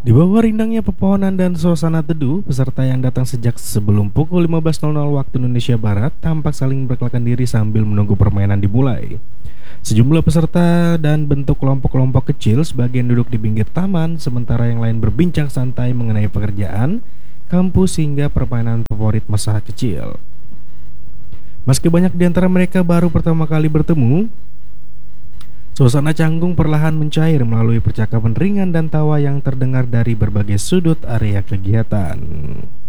Di bawah rindangnya pepohonan dan suasana teduh, peserta yang datang sejak sebelum pukul 15.00 waktu Indonesia Barat tampak saling berkelakkan diri sambil menunggu permainan dimulai. Sejumlah peserta dan bentuk kelompok-kelompok kecil, sebagian duduk di pinggir taman, sementara yang lain berbincang santai mengenai pekerjaan, kampus hingga permainan favorit masa kecil. Meski banyak di antara mereka baru pertama kali bertemu, suasana canggung perlahan mencair melalui percakapan ringan dan tawa yang terdengar dari berbagai sudut area kegiatan.